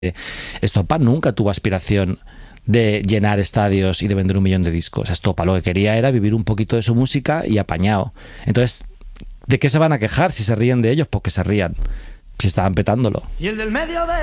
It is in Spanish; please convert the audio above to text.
Estopa nunca tuvo aspiración de llenar estadios y de vender 1 millón de discos. Estopa lo que quería era vivir un poquito de su música y apañado. Entonces, ¿de qué se van a quejar si se ríen de ellos? Pues que se rían, si estaban petándolo. Y el del medio de